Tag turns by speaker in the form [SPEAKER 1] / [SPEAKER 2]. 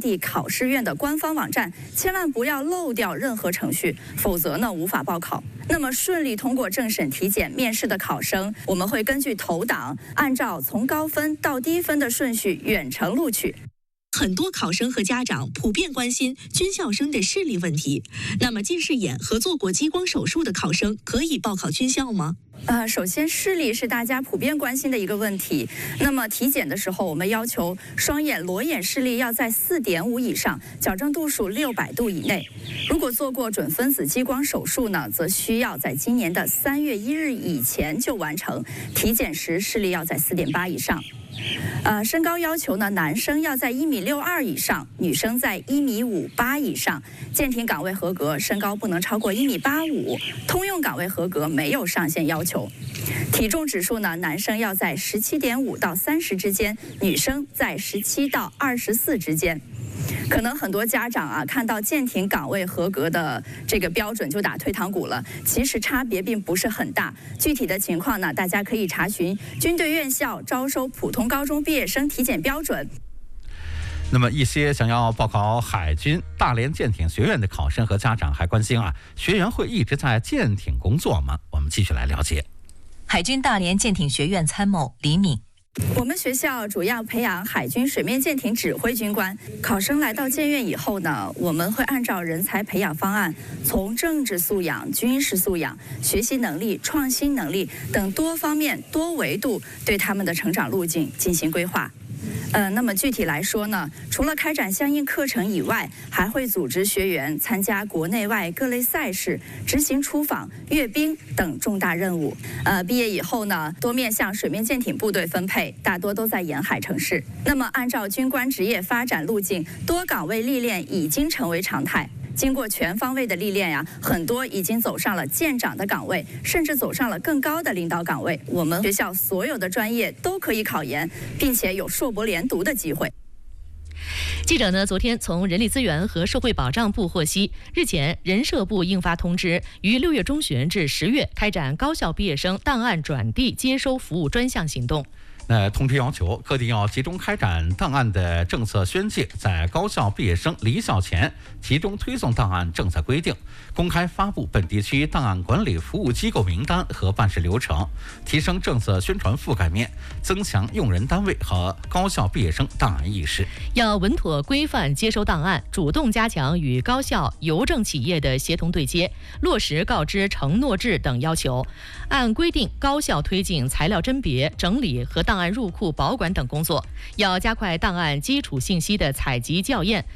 [SPEAKER 1] 地考试院的官方网站，千万不要漏掉任何程序，否则呢无法报考。那么顺利通过政审、体检、面试的考生，我们会根据投档，按照从高分到低分的顺序远程录取。
[SPEAKER 2] 很多考生和家长普遍关心军校生的视力问题。那么近视眼和做过激光手术的考生可以报考军校吗？
[SPEAKER 1] 首先视力是大家普遍关心的一个问题。那么体检的时候，我们要求双眼裸眼视力要在4.5以上，矫正度数600度以内。如果做过准分子激光手术呢，则需要在今年的3月1日以前就完成。体检时视力要在4.8以上。身高要求呢，男生要在1.62米以上，女生在1.58米以上。舰艇岗位合格，身高不能超过1.85米。通用岗位合格，没有上限要求。体重指数呢，男生要在17.5到30之间，女生在17到24之间。可能很多家长看到舰艇岗位合格的这个标准就打退堂鼓了，其实差别并不是很大。具体的情况呢，大家可以查询军队院校招收普通高中毕业生体检标准。
[SPEAKER 3] 那么一些想要报考海军大连舰艇学院的考生和家长还关心学员会一直在舰艇工作吗？我们继续来了解。
[SPEAKER 4] 海军大连舰艇学院参谋李敏。
[SPEAKER 1] 我们学校主要培养海军水面舰艇指挥军官。考生来到舰院以后呢，我们会按照人才培养方案，从政治素养、军事素养、学习能力、创新能力等多方面、多维度对他们的成长路径进行规划。那么具体来说呢，除了开展相应课程以外，还会组织学员参加国内外各类赛事，执行出访、阅兵等重大任务。毕业以后呢，多面向水面舰艇部队分配，大多都在沿海城市。那么按照军官职业发展路径，多岗位历练已经成为常态。经过全方位的历练很多已经走上了舰长的岗位，甚至走上了更高的领导岗位。我们学校所有的专业都可以考研，并且有硕博连读的机会。
[SPEAKER 5] 记者呢，昨天从人力资源和社会保障部获悉，日前人社部印发通知，于6月中旬至10月开展高校毕业生档案转递接收服务专项行动。
[SPEAKER 3] 通知要求各地要集中开展档案的政策宣介，在高校毕业生离校前集中推送档案政策规定，公开发布本地区档案管理服务机构名单和办事流程，提升政策宣传覆盖面，增强用人单位和高校毕业生档案意识。
[SPEAKER 5] 要稳妥规范接收档案，主动加强与高校、邮政企业的协同对接，落实告知承诺制等要求，按规定高效推进材料甄别、整理和档案入库保管等工作，要加快档案基础信息的采集校验。